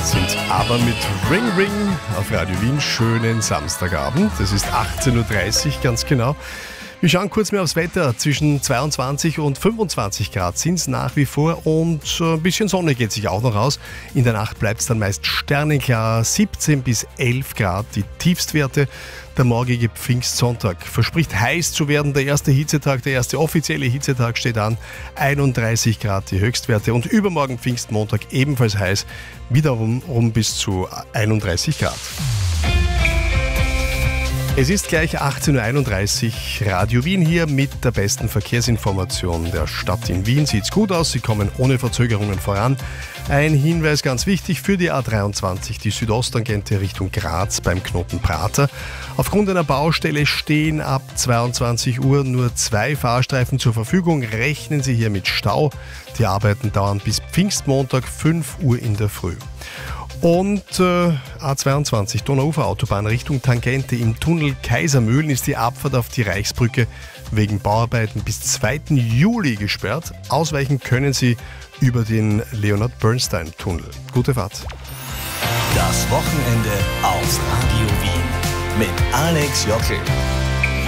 Sind aber mit Ring Ring auf Radio Wien. Schönen Samstagabend. Es ist 18.30 Uhr, ganz genau. Wir schauen kurz mal aufs Wetter. Zwischen 22 und 25 Grad sind es nach wie vor und ein bisschen Sonne geht sich auch noch aus. In der Nacht bleibt es dann meist sternenklar, 17 bis 11 Grad die Tiefstwerte. Der morgige Pfingstsonntag verspricht heiß zu werden. Der erste Hitzetag, der erste offizielle Hitzetag steht an. 31 Grad die Höchstwerte und übermorgen Pfingstmontag ebenfalls heiß. Wiederum bis zu 31 Grad. Es ist gleich 18.31 Uhr, Radio Wien hier mit der besten Verkehrsinformation der Stadt in Wien. Sieht's gut aus, Sie kommen ohne Verzögerungen voran. Ein Hinweis ganz wichtig für die A23, die Südosttangente Richtung Graz beim Knoten Prater. Aufgrund einer Baustelle stehen ab 22 Uhr nur 2 Fahrstreifen zur Verfügung. Rechnen Sie hier mit Stau. Die Arbeiten dauern bis Pfingstmontag 5 Uhr in der Früh. Und A22 Donauuferautobahn Richtung Tangente im Tunnel Kaisermühlen ist die Abfahrt auf die Reichsbrücke wegen Bauarbeiten bis 2. Juli gesperrt. Ausweichen können Sie über den Leonard-Bernstein-Tunnel. Gute Fahrt. Das Wochenende auf Radio Wien mit Alex Jockel.